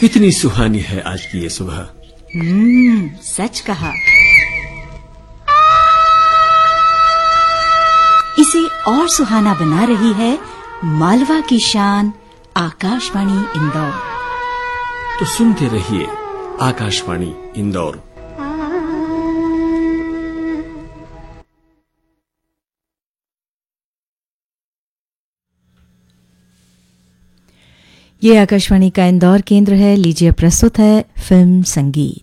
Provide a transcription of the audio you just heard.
कितनी सुहानी है आज की ये सुबह। सच कहा। इसे और सुहाना बना रही है मालवा की शान आकाशवाणी इंदौर। तो सुनते रहिए आकाशवाणी इंदौर। ये आकाशवाणी का इंदौर केंद्र है। लीजिए प्रस्तुत है फिल्म संगीत।